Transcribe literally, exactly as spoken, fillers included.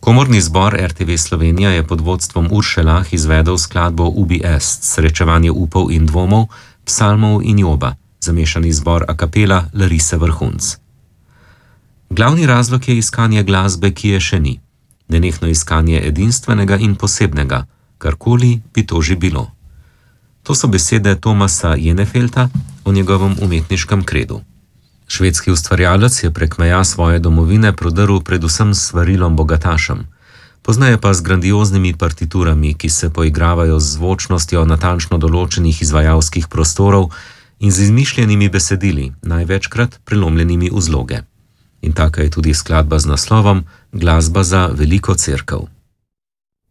Komorni zbor R T V Slovenija je pod vodstvom Urše Lah izvedel skladbo Ubi est, srečevanje upov in dvomov, psalmov in joba, zamešani zbor a capella Larise Vrhunc. Glavni razlog je iskanje glasbe, ki je še ni. Nenehno iskanje edinstvenega in posebnega, karkoli bi to že bilo. To so besede Thomasa Jennefelta o njegovem umetniškem kredu. Švedski ustvarjalec je prek meja svoje domovine prodrl predvsem s svarilom bogatašem, poznaje pa z grandioznimi partiturami, ki se poigravajo z zvočnostjo natančno določenih izvajalskih prostorov in z izmišljenimi besedili, največkrat prelomljenimi v zloge. In taka je tudi skladba z naslovom Glasba za veliko cerkev.